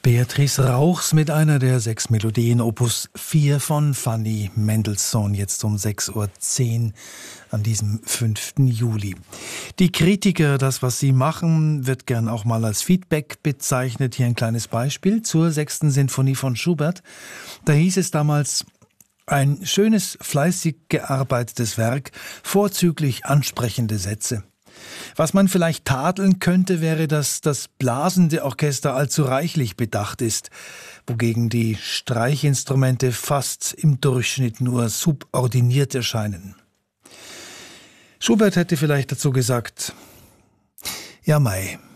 Beatrice Rauchs mit einer der 6 Melodien Opus 4 von Fanny Mendelssohn, jetzt um 6:10 Uhr an diesem 5. Juli. Die Kritiker, das was sie machen, wird gern auch mal als Feedback bezeichnet. Hier ein kleines Beispiel zur 6. Sinfonie von Schubert. Da hieß es damals: ein schönes, fleißig gearbeitetes Werk, vorzüglich ansprechende Sätze. Was man vielleicht tadeln könnte, wäre, dass das blasende Orchester allzu reichlich bedacht ist, wogegen die Streichinstrumente fast im Durchschnitt nur subordiniert erscheinen. Schubert hätte vielleicht dazu gesagt: ja mei,